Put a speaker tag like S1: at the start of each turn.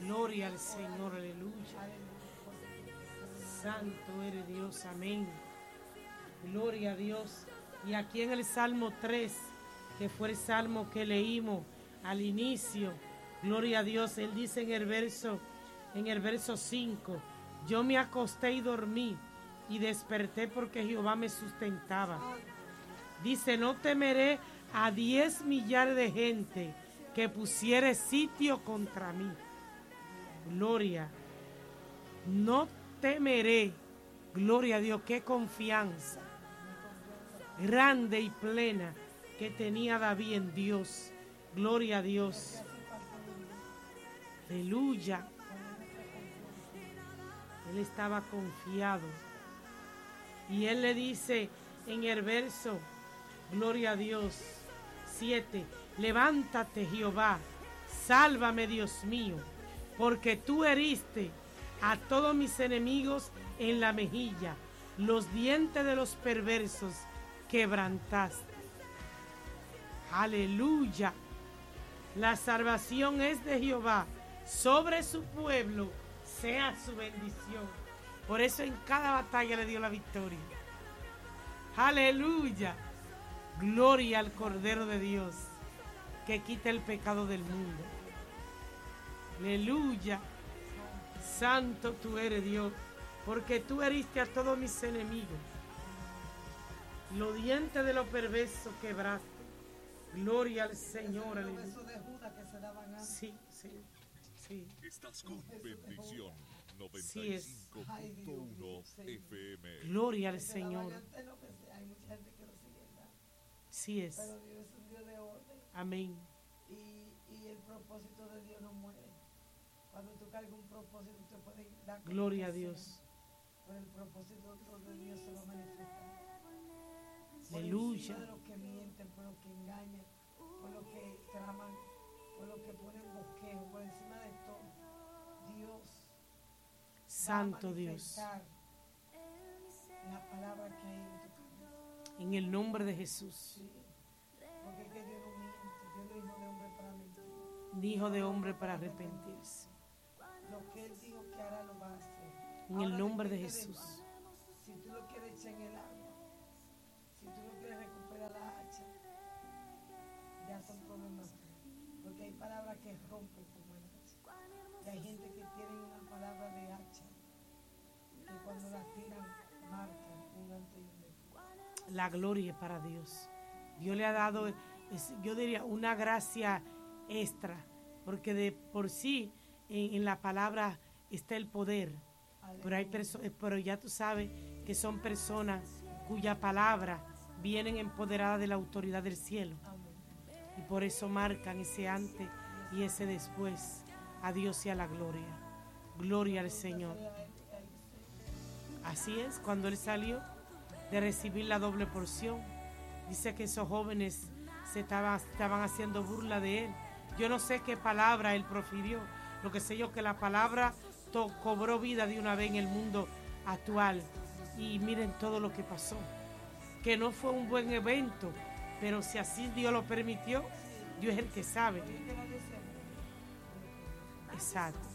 S1: Gloria al Señor, aleluya. Santo eres Dios, amén. Gloria a Dios. Y aquí en el Salmo 3, que fue el salmo que leímos al inicio, gloria a Dios, él dice en el verso 5, yo me acosté y dormí y desperté porque Jehová me sustentaba. Dice, no temeré a 10 millares de gente que pusiere sitio contra mí. Gloria. No temeré. Gloria a Dios, qué confianza grande y plena que tenía David en Dios. Gloria a Dios. Aleluya. Él estaba confiado. Y él le dice en el verso, gloria a Dios, 7, levántate Jehová, sálvame Dios mío, porque tú heriste a todos mis enemigos en la mejilla, los dientes de los perversos quebrantaste. Aleluya. La salvación es de Jehová, sobre su pueblo sea su bendición. Por eso en cada batalla le dio la victoria. Aleluya. Gloria al Cordero de Dios, que quita el pecado del mundo. Aleluya. Santo tú eres Dios, porque tú heriste a todos mis enemigos. Los dientes de los perversos quebraste. Gloria al Señor. Aleluya. Sí, sí, sí.
S2: Estás con Bendición 95.1 FM.
S1: Gloria al Señor.
S3: Hay mucha gente que lo sigue, ¿verdad?
S1: Sí es.
S3: Pero Dios es un Dios de orden.
S1: Amén.
S3: Y el propósito de Dios no muere. Cuando tú cargas un propósito, te puede dar
S1: Gloria a Dios.
S3: Pero el propósito de Dios se va a manifestar.
S1: Aleluya.
S3: Por los que mienten, por los que engañan, por los que traman, por los que ponen bosquejo, por encima de todo, Dios
S1: Santo
S3: va a
S1: Dios.
S3: La palabra que hay en tu cabeza.
S1: En el nombre de Jesús.
S3: Sí, porque es que Dios no miente, Dios no es hijo de hombre para mentir.
S1: Ni hijo de hombre para arrepentirse.
S3: Lo que Él dijo que hará lo va a hacer.
S1: En el
S3: Ahora
S1: nombre de
S3: depende
S1: Jesús.
S3: Si tú lo quieres echar en el agua, si tú no quieres recuperar la hacha, ya son problemas. Porque hay palabras que rompen como el hacha. Y hay gente que tiene una palabra de hacha, que cuando la tiran, marcan un antes y un después.
S1: La gloria es para Dios. Dios le ha dado, yo diría, una gracia extra, porque de por sí en la palabra está el poder. Pero hay pero ya tú sabes que son personas cuya palabra vienen empoderadas de la autoridad del cielo. Y por eso marcan ese antes y ese después. A Dios y a la gloria. Gloria al Señor. Así es, cuando él salió de recibir la doble porción, dice que esos jóvenes estaban haciendo burla de él. Yo no sé qué palabra él profirió. Lo que sé yo que la palabra cobró vida de una vez en el mundo actual. Y miren todo lo que pasó. Que no fue un buen evento, pero si así Dios lo permitió, Dios es el que sabe. Exacto.